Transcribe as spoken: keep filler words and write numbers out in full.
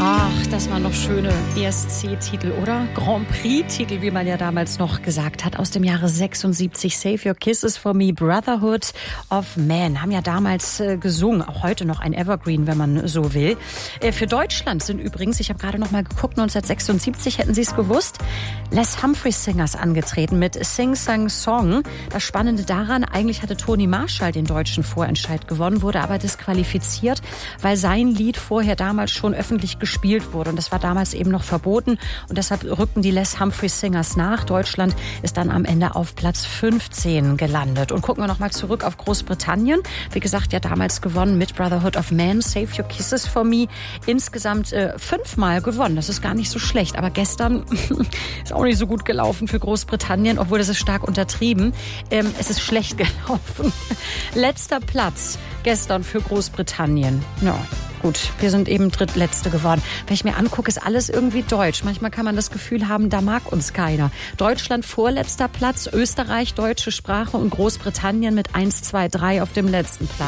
Ach, das waren noch schöne E S C-Titel, oder? Grand Prix-Titel, wie man ja damals noch gesagt hat, aus dem Jahre sechsundsiebzig. Save Your Kisses for Me, Brotherhood of Man. Haben ja damals äh, gesungen, auch heute noch ein Evergreen, wenn man so will. Äh, für Deutschland sind übrigens, ich habe gerade noch mal geguckt, neunzehnhundertsechsundsiebzig, hätten Sie es gewusst, Les Humphreys Singers angetreten mit Sing Sang Song. Das Spannende daran, eigentlich hatte Toni Marshall den deutschen Vorentscheid gewonnen, wurde aber disqualifiziert, weil sein Lied vorher damals schon öffentlich gespielt wurde. Und das war damals eben noch verboten. Und deshalb rückten die Les Humphreys Singers nach. Deutschland ist dann am Ende auf Platz fünfzehn gelandet. Und gucken wir noch mal zurück auf Großbritannien. Wie gesagt, ja damals gewonnen mit Brotherhood of Man, Save Your Kisses for Me. Insgesamt äh, fünfmal gewonnen. Das ist gar nicht so schlecht. Aber gestern ist auch nicht so gut gelaufen für Großbritannien, obwohl das ist stark untertrieben. Ähm, es ist schlecht gelaufen. Letzter Platz gestern für Großbritannien. Ja. Gut, wir sind eben drittletzte geworden. Wenn ich mir angucke, ist alles irgendwie deutsch. Manchmal kann man das Gefühl haben, da mag uns keiner. Deutschland vorletzter Platz, Österreich deutsche Sprache und Großbritannien mit eins, zwei, drei auf dem letzten Platz.